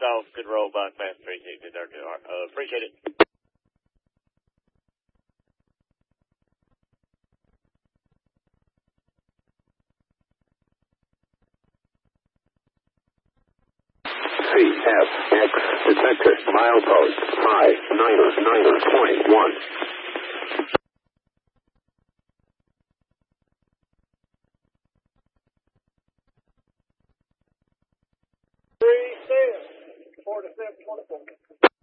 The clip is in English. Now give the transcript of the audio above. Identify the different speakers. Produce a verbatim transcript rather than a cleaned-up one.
Speaker 1: off. Good roll by Fast three sixty. Uh, appreciate it.
Speaker 2: C F X detector milepost high niner niner twenty-one.
Speaker 3: Three, seven, four to seven, twenty-four.